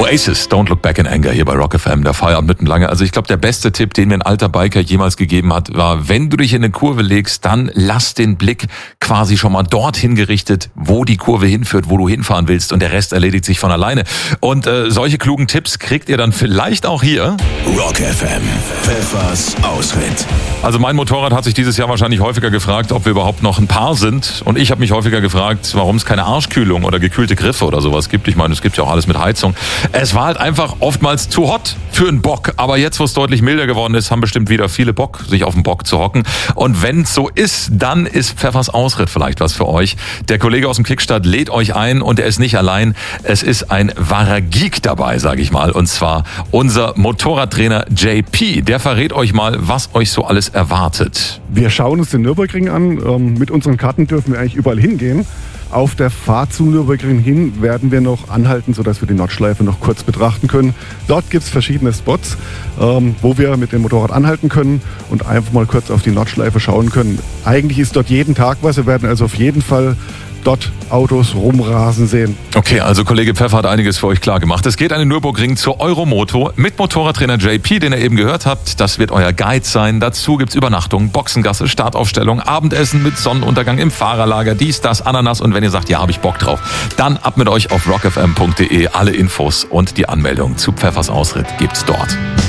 Oasis, Don't Look Back in Anger hier bei Rock FM, der Feierabend mitten lange. Also ich glaube, der beste Tipp, den mir ein alter Biker jemals gegeben hat, war, wenn du dich in eine Kurve legst, dann lass den Blick quasi schon mal dorthin gerichtet, wo die Kurve hinführt, wo du hinfahren willst, und der Rest erledigt sich von alleine. Und solche klugen Tipps kriegt ihr dann vielleicht auch hier. Rock FM, Pfeffers Ausritt. Also mein Motorrad hat sich dieses Jahr wahrscheinlich häufiger gefragt, ob wir überhaupt noch ein Paar sind. Und ich habe mich häufiger gefragt, warum es keine Arschkühlung oder gekühlte Griffe oder sowas gibt. Ich meine, es gibt ja auch alles mit Heizung. Es war halt einfach oftmals zu hot für einen Bock. Aber jetzt, wo es deutlich milder geworden ist, haben bestimmt wieder viele Bock, sich auf den Bock zu hocken. Und wenn es so ist, dann ist Pfeffers Ausritt vielleicht was für euch. Der Kollege aus dem Kickstart lädt euch ein, und er ist nicht allein. Es ist ein wahrer Geek dabei, sage ich mal. Und zwar unser Motorradtrainer JP. Der verrät euch mal, was euch so alles erwartet. Wir schauen uns den Nürburgring an. Mit unseren Karten dürfen wir eigentlich überall hingehen. Auf der Fahrt zum Nürburgring hin werden wir noch anhalten, sodass wir die Nordschleife noch kurz betrachten können. Dort gibt es verschiedene Spots, wo wir mit dem Motorrad anhalten können und einfach mal kurz auf die Nordschleife schauen können. Eigentlich ist dort jeden Tag was. Wir werden also auf jeden Fall dort Autos rumrasen sehen. Okay, also Kollege Pfeffer hat einiges für euch klar gemacht. Es geht an den Nürburgring zur Euromoto mit Motorradtrainer JP, den ihr eben gehört habt. Das wird euer Guide sein. Dazu gibt's Übernachtung, Boxengasse, Startaufstellung, Abendessen mit Sonnenuntergang im Fahrerlager, dies, das, Ananas. Und wenn ihr sagt, ja, habe ich Bock drauf, dann ab mit euch auf rockfm.de. Alle Infos und die Anmeldung zu Pfeffers Ausritt gibt's dort.